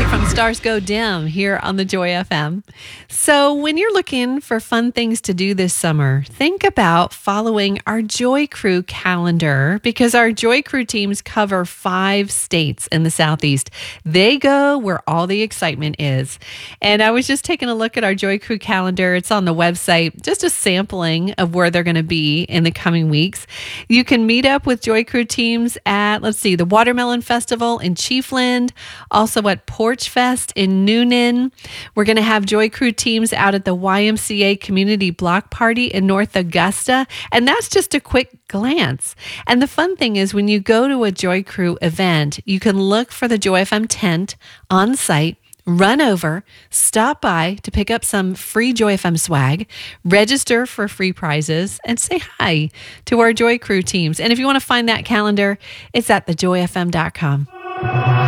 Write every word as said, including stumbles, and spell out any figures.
from Stars Go Dim here on the Joy F M. So when you're looking for fun things to do this summer, think about following our Joy Crew calendar because our Joy Crew teams cover five states in the Southeast. They go where all the excitement is. And I was just taking a look at our Joy Crew calendar. It's on the website, just a sampling of where they're going to be in the coming weeks. You can meet up with Joy Crew teams at, let's see, the Watermelon Festival in Chiefland, also at Porch Fest in Noonan. We're going to have Joy Crew teams out at the Y M C A Community Block Party in North Augusta. And that's just a quick glance. And the fun thing is when you go to a Joy Crew event, you can look for the Joy F M tent on site, run over, stop by to pick up some free Joy F M swag, register for free prizes, and say hi to our Joy Crew teams. And if you want to find that calendar, it's at the joy f m dot com.